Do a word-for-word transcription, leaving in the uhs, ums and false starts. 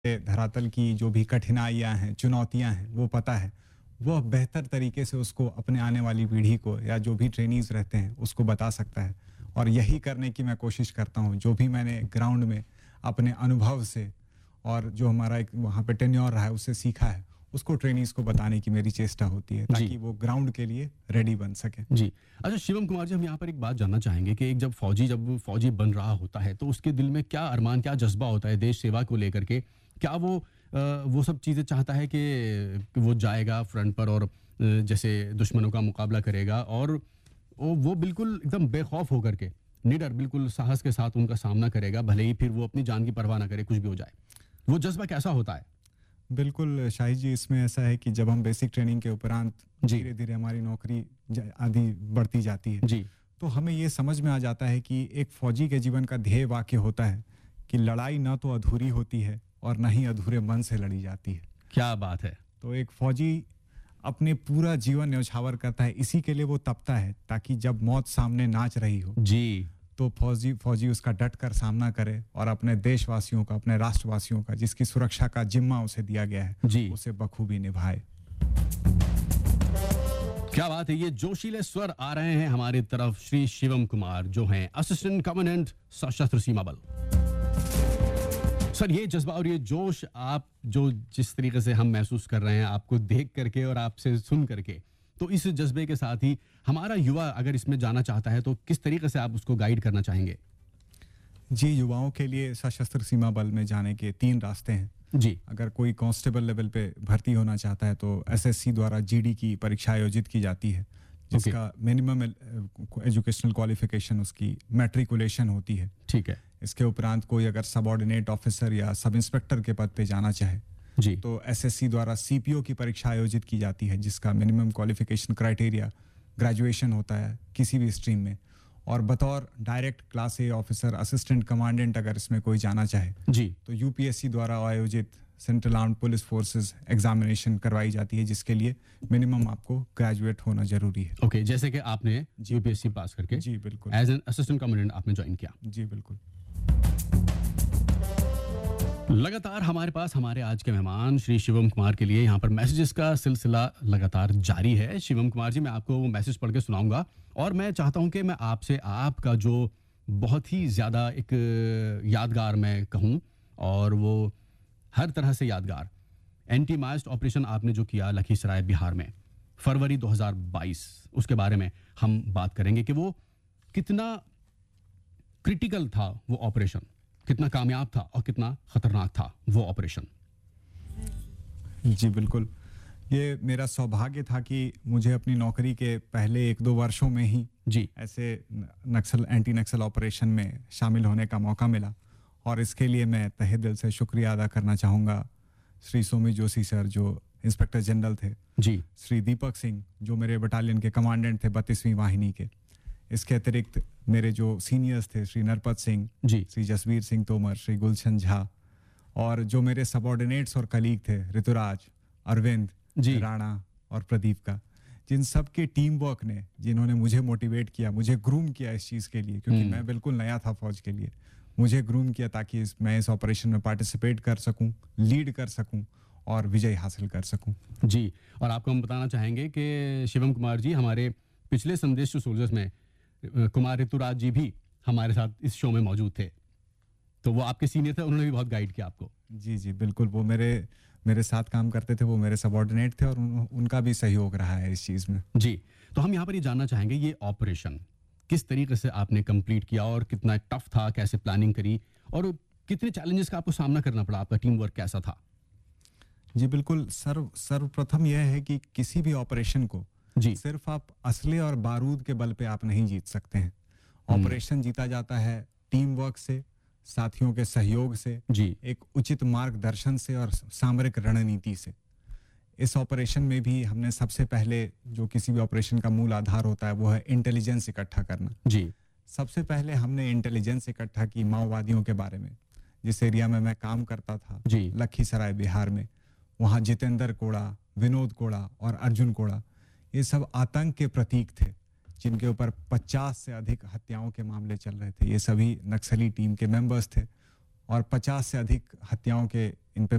धरातल की जो भी कठिनाइयाँ हैं, चुनौतियाँ हैं, वो पता है। वह बेहतर तरीके से उसको अपने आने वाली पीढ़ी को या जो भी ट्रेनीज़ रहते हैं, उसको बता सकता है। और यही करने की मैं कोशिश करता हूँ, जो भी मैंने ग्राउंड में अपने अनुभव से और जो हमारा एक वहाँ पे टेन्योर रहा है, उससे सीखा है, उसको ट्रेनीज़ को बताने की मेरी चेष्टा होती है, ताकि वो ग्राउंड के लिए रेडी बन सकें। जी। अच्छा शिवम कुमार जी, हम यहाँ पर एक बात जानना चाहेंगे कि एक जब फौजी जब फौजी बन रहा होता है, तो उसके दिल में क्या अरमान, क्या जज़्बा होता है देश सेवा को लेकर के? क्या वो अ, वो सब चीज़ें चाहता है कि वो जाएगा फ्रंट पर और अ, जैसे दुश्मनों का मुकाबला करेगा और वो वो बिल्कुल एकदम बेखौफ होकर के, निडर बिल्कुल साहस के साथ उनका सामना करेगा, भले ही फिर वो अपनी जान की परवाह ना करे, कुछ भी हो जाए। वो जज़्बा कैसा होता है? बिल्कुल शाहिद जी, इसमें ऐसा है कि जब हम बेसिक ट्रेनिंग के उपरांत जी। धीरे-धीरे हमारी नौकरी ज आदि बढ़ती जाती है, जी। तो हमें ये समझ में आ जाता है कि एक फ़ौजी के जीवन का ध्येय वाक्य होता है कि लड़ाई ना तो अधूरी होती है और ना ही अधूरे मन से लड़ी जाती है। क्या बात है! तो एक फ़ौजी अपने पूरा जीवन न्यौछावर करता है, इसी के लिए वो तपता है, ताकि जब मौत सामने नाच रही हो, जी। तो फ़ौजी फ़ौजी उसका डट कर सामना करे और अपने देशवासियों का, अपने राष्ट्रवासियों का, जिसकी सुरक्षा का ज़िम्मा उसे दिया गया है, जी। उसे बखूबी निभाए। क्या बात है! ये जोशीले स्वर आ रहे हैं हमारी तरफ श्री शिवम कुमार, जो हैं असिस्टेंट कमांडेंट सशस्त्र सीमा बल। सर, ये जज़्बा और ये जोश आप जो जिस तरीके से हम महसूस कर रहे हैं आपको देख करके और आपसे सुन करके, तो इस जज़्बे के साथ ही हमारा युवा अगर इसमें जाना चाहता है, तो किस तरीके से आप उसको गाइड करना चाहेंगे? जी, युवाओं के लिए सशस्त्र सीमा बल में जाने के तीन रास्ते हैं। जी। अगर कोई कांस्टेबल लेवल पे भर्ती होना चाहता है, तो एसएससी द्वारा जीडी की परीक्षा आयोजित की जाती है, जिसका मिनिमम एजुकेशनल क्वालिफिकेशन उसकी मैट्रिकुलेशन होती है। ठीक है। इसके उपरांत कोई अगर सबऑर्डिनेट ऑफिसर या सब इंस्पेक्टर के पद पे जाना चाहे, जी। तो एसएससी द्वारा सीपीओ की परीक्षा आयोजित की जाती है, जिसका मिनिमम क्वालिफिकेशन क्राइटेरिया ग्रेजुएशन होता है किसी भी स्ट्रीम में। और बतौर डायरेक्ट क्लास ए ऑफिसर, असिस्टेंट कमांडेंट अगर इसमें कोई जाना चाहे, जी। तो यूपीएससी द्वारा आयोजित central armed police forces examination करवाई जाती है, जिसके लिए मिनिमम आपको ग्रेजुएट होना जरूरी है। ओके, जैसे कि आपने यूपीएससी पास करके जी बिल्कुल, एज एन असिस्टेंट कमांडेंट आपने ज्वाइन किया। जी बिल्कुल। लगातार हमारे पास हमारे आज के मेहमान श्री शिवम कुमार के लिए यहाँ पर मैसेजेस का सिलसिला लगातार जारी है। शिवम कुमार जी, मैं आपको वो मैसेज पढ़ के सुनाऊंगा और मैं चाहता हूँ कि मैं आपसे आपका जो बहुत ही ज़्यादा एक यादगार मैं कहूँ, और वो हर तरह से यादगार एंटी माइस्ट ऑपरेशन आपने जो किया लखीसराय बिहार में फरवरी दो हज़ार बाईस, उसके बारे में हम बात करेंगे कि वो कितना क्रिटिकल था, वो ऑपरेशन कितना कामयाब था और कितना खतरनाक था वो ऑपरेशन। जी बिल्कुल, ये मेरा सौभाग्य था कि मुझे अपनी नौकरी के पहले एक दो वर्षों में ही जी। ऐसे नक्सल एंटी नक्सल ऑपरेशन में शामिल होने का मौका मिला, और इसके लिए मैं तहे दिल से शुक्रिया अदा करना चाहूँगा श्री सोमी जोशी सर, जो इंस्पेक्टर जनरल थे, जी। श्री दीपक सिंह, जो मेरे बटालियन के कमांडेंट थे बत्तीसवीं वाहिनी के। इसके अतिरिक्त मेरे जो सीनियर्स थे, श्री नरपत सिंह जी। श्री जसवीर सिंह तोमर, श्री गुलशन झा, और जो मेरे सबऑर्डिनेट्स और कलीग थे, ऋतुराज, अरविंद, राणा और प्रदीप का, जिन सब के टीम वर्क ने, जिन्होंने मुझे मोटिवेट किया, मुझे ग्रूम किया इस चीज़ के लिए, क्योंकि मैं बिल्कुल नया था फौज के लिए, मुझे ग्रूम किया ताकि इस, मैं इस ऑपरेशन में पार्टिसिपेट कर सकूं, लीड कर सकूं और विजय हासिल कर सकूं। जी। और आपको हम बताना चाहेंगे कि शिवम कुमार जी हमारे पिछले संदेश टू सोल्जर्स में कुमार ऋतुराज जी भी हमारे साथ इस शो में मौजूद थे, तो वो आपके सीनियर थे, उन्होंने भी बहुत गाइड किया आपको। जी जी बिल्कुल, वो मेरे मेरे साथ काम करते थे, वो मेरे सबऑर्डिनेट थे, और उन, उनका भी सहयोग रहा है इस चीज़ में। जी। तो हम यहाँ पर ये जानना चाहेंगे, ये ऑपरेशन किस तरीके से आपने कंप्लीट किया और कितना टफ था, कैसे प्लानिंग करी और कितने चैलेंजेस का आपको सामना करना पड़ा, आपका टीम वर्क कैसा था? जी बिल्कुल, सर्व सर्वप्रथम यह है कि किसी भी ऑपरेशन को जी। सिर्फ आप असले और बारूद के बल पे आप नहीं जीत सकते हैं। ऑपरेशन जीता जाता है टीम वर्क से, साथियों के सहयोग से, जी। एक उचित मार्गदर्शन से और सामरिक रणनीति से। इस ऑपरेशन में भी हमने सबसे पहले, जो किसी भी ऑपरेशन का मूल आधार होता है, वो है इंटेलिजेंस इकट्ठा करना। जी। सबसे पहले हमने इंटेलिजेंस इकट्ठा की माओवादियों के बारे में। जिस एरिया में मैं काम करता था, जी। लखीसराय बिहार में, वहाँ जितेंद्र कोड़ा, विनोद कोड़ा और अर्जुन कोड़ा, ये सब आतंक के प्रतीक थे, जिनके ऊपर पचास से अधिक हत्याओं के मामले चल रहे थे। ये सभी नक्सली टीम के मेंबर्स थे और पचास से अधिक हत्याओं के इन पे